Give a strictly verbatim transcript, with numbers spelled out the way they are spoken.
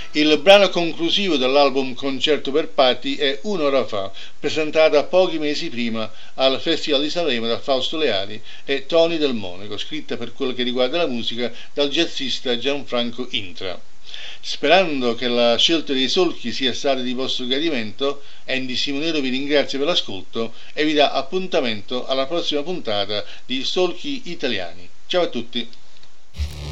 Il brano conclusivo dell'album Concerto per Parti è Un'ora fa, presentata pochi mesi prima al Festival di Sanremo da Fausto Leali e Tony Del Monaco, scritta per quello che riguarda la musica dal jazzista Gianfranco Intra. Sperando che la scelta dei solchi sia stata di vostro gradimento, Andy Simonero vi ringrazia per l'ascolto e vi dà appuntamento alla prossima puntata di Solchi Italiani. Ciao a tutti!